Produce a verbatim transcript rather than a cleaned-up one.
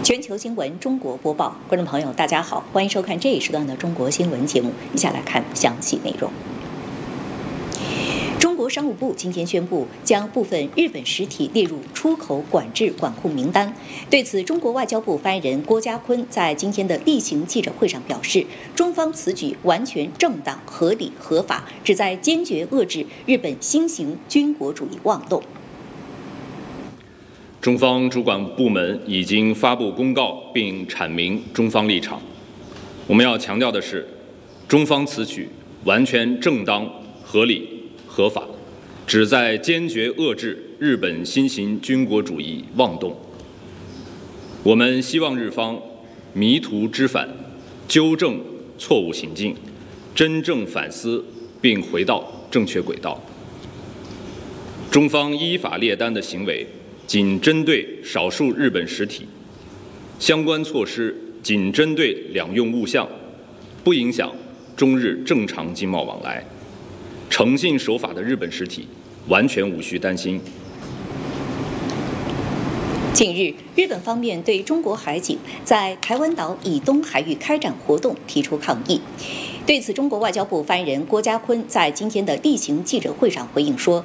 全球新闻中国播报，观众朋友，大家好，欢迎收看这一时段的中国新闻节目。以下来看详细内容。中国商务部今天宣布，将部分日本实体列入出口管制管控名单。对此，中国外交部发言人郭家坤在今天的例行记者会上表示，中方此举完全正当、合理、合法，旨在坚决遏制日本新型军国主义妄动。 中方主管部门已经发布公告并阐明中方立场。我们要强调的是，中方此举完全正当、合理、合法，旨在坚决遏制日本新型军国主义妄动。我们希望日方迷途知返，纠正错误行径，真正反思并回到正确轨道。中方依法列单的行为仅针对少数日本实体，相关措施仅针对两用物项，不影响中日正常经贸往来。诚信守法的日本实体完全无需担心。 近日，日本方面对中国海警在台湾岛以东海域开展活动提出抗议。对此，中国外交部发言人郭家坤在今天的例行记者会上回应说，